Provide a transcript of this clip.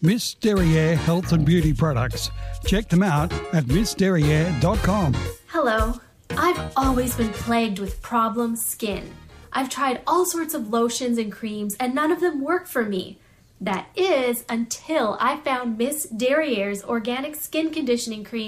Miss Derriere Health and Beauty Products. Check them out at missderriere.com. Hello. I've always been plagued with problem skin. I've tried all sorts of lotions and creams and none of them work for me. That is until I found Miss Derriere's organic skin conditioning cream